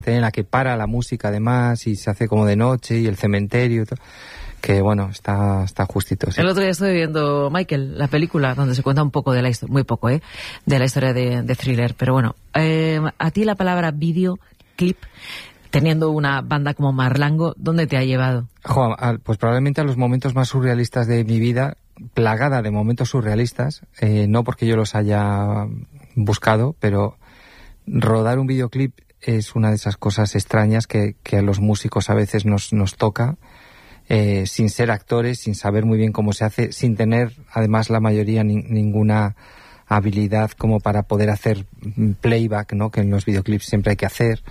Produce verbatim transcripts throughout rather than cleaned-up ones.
en la que para la música además y se hace como de noche y el cementerio y todo, que bueno, está, está justito. Sí. El otro día estuve viendo Michael, la película, donde se cuenta un poco de la historia, muy poco, ¿eh? De la historia de, de Thriller, pero bueno, eh, a ti la palabra videoclip, teniendo una banda como Marlango, ¿dónde te ha llevado? Jo, pues probablemente a los momentos más surrealistas de mi vida, plagada de momentos surrealistas, eh, no porque yo los haya buscado, pero rodar un videoclip es una de esas cosas extrañas que, que a los músicos a veces nos, nos toca, eh, sin ser actores, sin saber muy bien cómo se hace, sin tener además la mayoría ni, ninguna habilidad como para poder hacer playback, ¿no? Que en los videoclips siempre hay que hacer.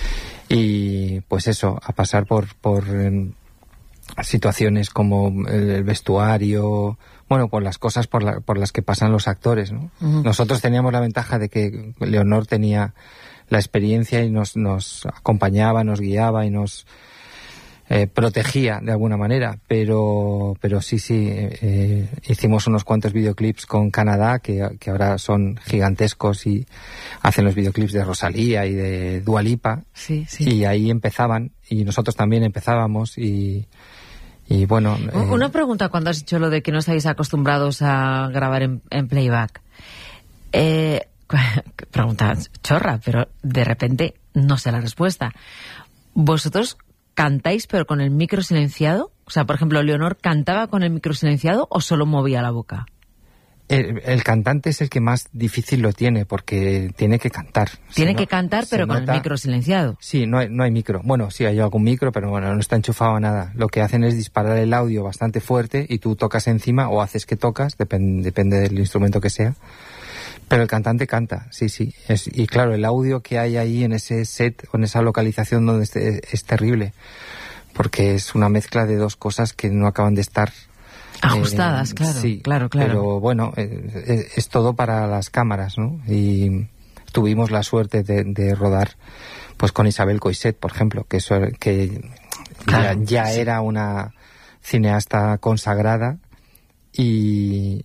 Y pues eso, a pasar por, por eh, situaciones como el, el vestuario, bueno, por las cosas por, la, por las que pasan los actores, ¿no? Uh-huh. Nosotros teníamos la ventaja de que Leonor tenía la experiencia y nos, nos acompañaba, nos guiaba y nos eh, protegía de alguna manera, pero pero sí, sí, eh, hicimos unos cuantos videoclips con Canadá que, que ahora son gigantescos y hacen los videoclips de Rosalía y de Dua Lipa, sí, sí. Y ahí empezaban y nosotros también empezábamos y, y bueno... Eh... Una pregunta cuando has dicho lo de que no estáis acostumbrados a grabar en, en playback. Eh... Pregunta chorra, pero de repente no sé la respuesta. ¿Vosotros cantáis pero con el micro silenciado? O sea, por ejemplo, ¿Leonor cantaba con el micro silenciado o solo movía la boca? El, el cantante es el que más difícil lo tiene porque tiene que cantar. Tiene se que no, cantar pero con nota... el micro silenciado. Sí, no hay, no hay micro. Bueno, sí hay algún micro, pero bueno, no está enchufado a nada. Lo que hacen es disparar el audio bastante fuerte y tú tocas encima o haces que tocas, depende, depende del instrumento que sea. Pero el cantante canta, sí, sí. Es, y claro, el audio que hay ahí en ese set o en esa localización donde es, es, es terrible. Porque es una mezcla de dos cosas que no acaban de estar... Ajustadas, eh, claro, sí, claro, claro. Pero bueno, eh, es, es todo para las cámaras, ¿no? Y tuvimos la suerte de, de rodar pues con Isabel Coixet, por ejemplo, que, eso, que claro, ya, ya sí. Era una cineasta consagrada y...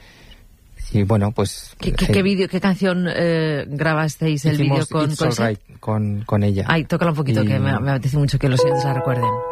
Y bueno, pues... ¿Qué, qué, eh, qué vídeo, qué canción eh, grabasteis el vídeo con, con, con ella? Ay, tócala un poquito, y... que me, me apetece mucho que los oyentes la recuerden.